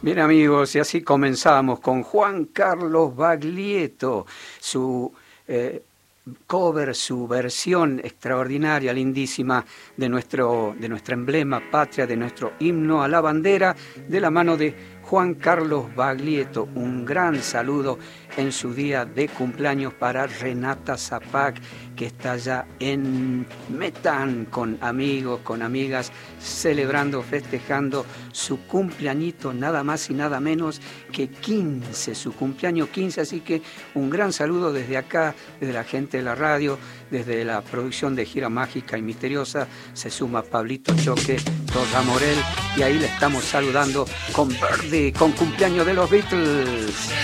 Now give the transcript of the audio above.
Bien amigos, y así comenzamos con Juan Carlos Baglietto, su cover, su versión extraordinaria, lindísima de nuestro emblema patria, de nuestro himno a la bandera, de la mano de Juan Carlos Baglietto. Un gran saludo en su día de cumpleaños para Renata Zapac, que está ya en Metán con amigos, con amigas, celebrando, festejando su cumpleañito, nada más y nada menos que 15, su cumpleaños 15, así que un gran saludo desde acá, desde la gente de la radio, desde la producción de Gira Mágica y Misteriosa, se suma Pablito Choque, Rosa Morel, y ahí le estamos saludando con Verde, con cumpleaños de los Beatles.